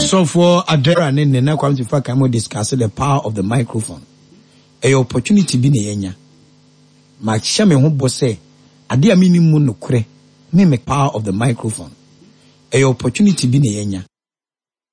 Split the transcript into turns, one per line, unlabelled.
So for Adera and then come to fact I'm discuss the power of the microphone. A opportunity be yenya. Ma shame ho bose ade a minimum no kure me power of the microphone. A opportunity be yenya.